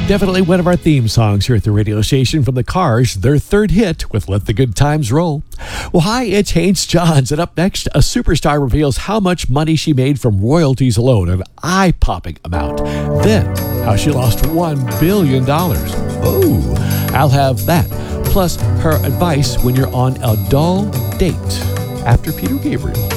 Definitely one of our theme songs here at the radio station from the Cars, their third hit with Let the Good Times Roll. Well, hi, it's Haynes Johns, and up next, a superstar reveals how much money she made from royalties alone, an eye-popping amount. Then, how she lost $1 billion. Oh, I'll have that. Plus, her advice when you're on a dull date after Peter Gabriel.